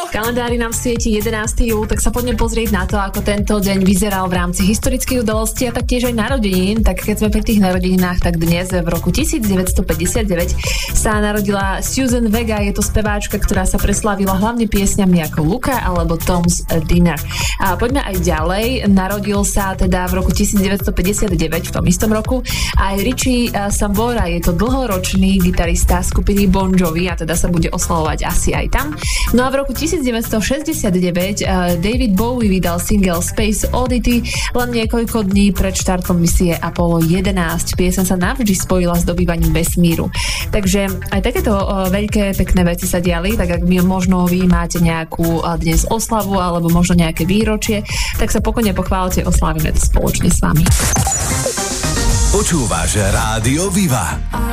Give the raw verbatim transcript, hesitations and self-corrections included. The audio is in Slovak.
V kalendári nám svieti jedenásteho júla, tak sa poďme pozrieť na to, ako tento deň vyzeral v rámci historických udalostí a taktiež aj narodenín. Tak keď sme pri tých narodeninách, tak dnes v roku devätnásťstopäťdesiatdeväť sa narodila Susan Vega. Je to speváčka, ktorá sa preslávila hlavne piesňami ako Luka alebo Tom's Dinner. A poďme aj ďalej. Narodil sa teda v roku devätnásťstopäťdesiatdeväť, v tom istom roku, aj Richie Sambora. Je to dlhoročný gitarista skupiny Bon Jovi a teda sa bude oslavovať asi aj tam. No a v roku devätnásťstošesťdesiatdeväť David Bowie vydal single Space Oddity len niekoľko dní pred štartom misie Apollo jedenásť. Pieseň sa navždy spojila s dobývaním vesmíru. Takže aj takéto veľké pekné veci sa diali, tak ak my, možno vy máte nejakú dnes oslavu alebo možno nejaké výročie, tak sa pokojne pochválte, oslávime to spoločne s vami. Počúvaš Rádio Viva.